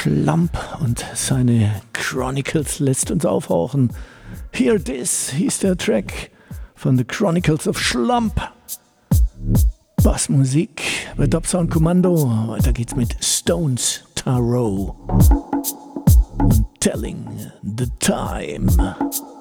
Schlump und seine Chronicles lässt uns aufhorchen. Hear This hieß der Track von The Chronicles of Schlump. Bassmusik bei Dubsound Kommando. Weiter geht's mit Stones Tarot und Telling the Time.